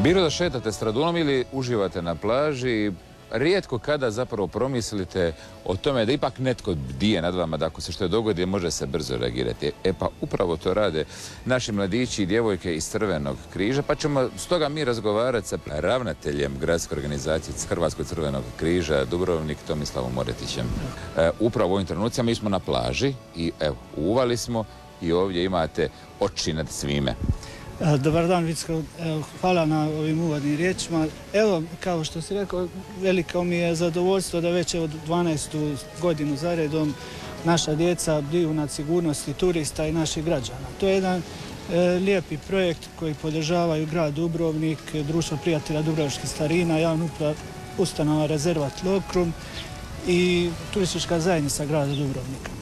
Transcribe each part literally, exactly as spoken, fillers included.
Bilo da šetate Stradunom ili uživate na plaži, rijetko kada zapravo promislite o tome da ipak netko bdije nad vama, da ako se što je dogodi može se brzo reagirati. E pa upravo to rade naši mladići i djevojke iz Crvenog križa, pa ćemo stoga mi razgovarati sa ravnateljem gradske organizacije Hrvatskog crvenog križa Dubrovnik Tomislavom Moretićem. E, upravo u ovim trenucima mi smo na plaži i evo, uvali smo i ovdje imate oči nad svime. Dobar dan, Vicko. Hvala na ovim uvodnim riječima. Evo, kao što si rekao, veliko mi je zadovoljstvo da već od dvanaestu godinu zaredom naša djeca bdiju nad sigurnosti turista i naših građana. To je jedan e, lijepi projekt koji podržavaju grad Dubrovnik, Društvo prijatelja dubrovačkih starina, javna ustanova Rezervat Lokrum i turistička zajednica grada Dubrovnika.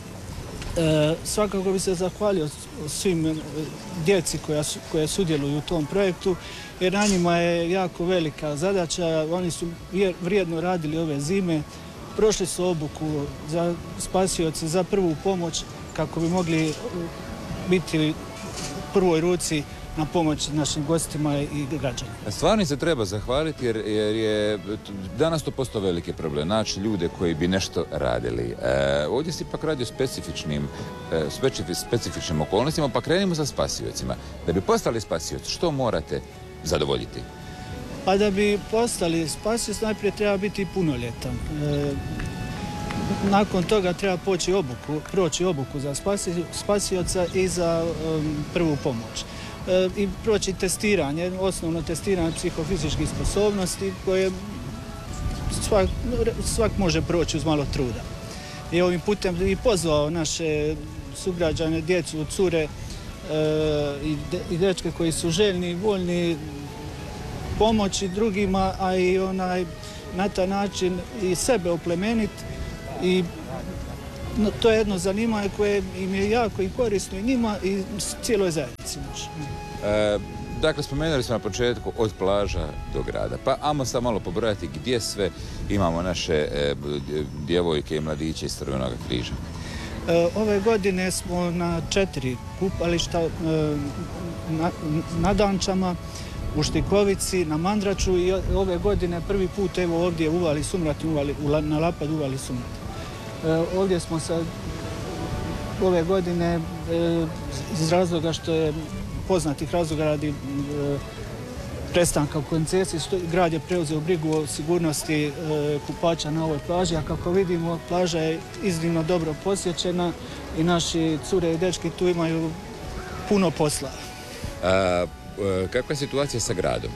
E, svakako bi se zahvalio svim djeci koja, koja sudjeluju u tom projektu, jer na njima je jako velika zadaća. Oni su vrijedno radili ove zime, prošli su obuku za spasioce, za prvu pomoć kako bi mogli biti u prvoj ruci na pomoć našim gostima i građanima. Stvarno se treba zahvaliti jer, jer je danas to postao veliki problem, naći ljude koji bi nešto radili. E, ovdje se ipak radi o specifičnim, e, specif, specifičnim okolnostima, pa krenimo sa spasiocima. Da bi postali spasioci, što morate zadovoljiti? Pa da bi postali spasioc, najprije treba biti punoljetan. E, nakon toga treba poći obuku, proći obuku za spasioca i za um, prvu pomoć. I proći testiranje, osnovno testiranje psihofizičkih sposobnosti koje svak, svak može proći uz malo truda. I ovim putem i pozvao naše sugrađane, djecu, cure e, i, de, i dečke koji su željni i voljni pomoći drugima, a i onaj, na taj način i sebe oplemeniti. I no, to je jedno zanimanje koje im je jako i korisno i njima i cijeloj zajednici našoj. E, dakle, spomenuli smo na početku od plaža do grada. Pa ajmo sad malo pobrojati gdje sve imamo naše e, djevojke i mladiće iz Crvenog križa. E, ove godine smo na četiri kupališta, e, na, na Dančama, u Štikovici, na Mandraču i ove godine prvi put evo ovdje uvali Sumrat, uvali, na Lapad uvali Sumrat. E, ovdje smo sad ove godine e, iz razloga što je poznatih razloga radi e, prestanka koncesije, grad je preuzeo brigu o sigurnosti e, kupača na ovoj plaži, a kako vidimo plaža je iznimno dobro posjećena i naši cure i dečki tu imaju puno posla. A, kakva je situacija sa gradom?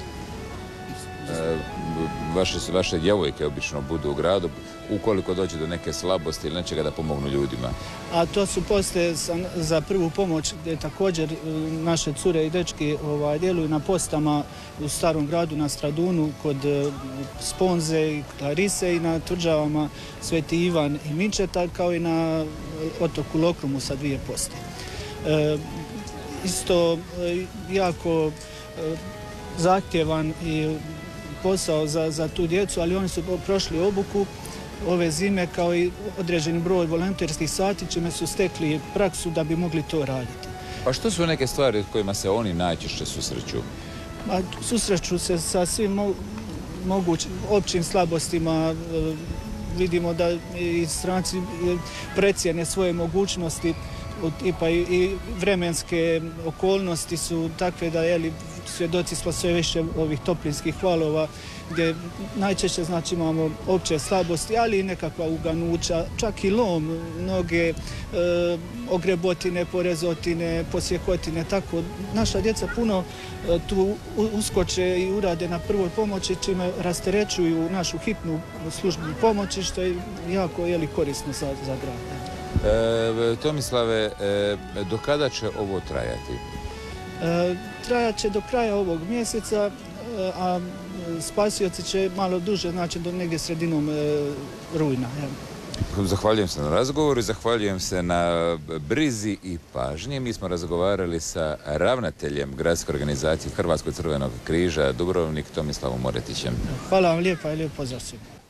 E, vaše, vaše djevojke obično budu u gradu, ukoliko dođe do neke slabosti ili nečega da pomognu ljudima. A to su poste za prvu pomoć gdje također naše cure i dečki ovaj, djeluju na postama u Starom gradu na Stradunu kod Sponze i Klarise i na tvrđavama Sveti Ivan i Minčeta kao i na otoku Lokrumu sa dvije poste. E, isto jako zahtjevan i posao za, za tu djecu, ali oni su prošli obuku ove zime kao i određeni broj volonterskih sati, čime su stekli praksu da bi mogli to raditi. Pa što su neke stvari kojima se oni najčešće susreću? A, susreću se sa svim mo mogućim općim slabostima. E, vidimo da i stranci precijene svoje mogućnosti, pa i, i vremenske okolnosti su takve da jeli, svjedoci smo sve više ovih toplinskih valova gdje najčešće znači imamo opće slabosti, ali i nekakva uganuća, čak i lom, noge, e, ogrebotine, porezotine, posjekotine, tako. Naša djeca puno e, tu uskoče i urade na prvoj pomoći, čime rasterećuju našu hitnu službu pomoći, što je jako jeli, korisno za, za grad. E, Tomislave, e, do kada će ovo trajati? E, trajat će do kraja ovog mjeseca, a spasioci će malo duže, znači do negdje sredinom e, rujna. Ja. Zahvaljujem se na razgovoru i zahvaljujem se na brizi i pažnji. Mi smo razgovarali sa ravnateljem gradske organizacije Hrvatskog crvenog križa Dubrovnik Tomislavom Moretićem. Hvala vam lijepa i lijep pozdrav svima.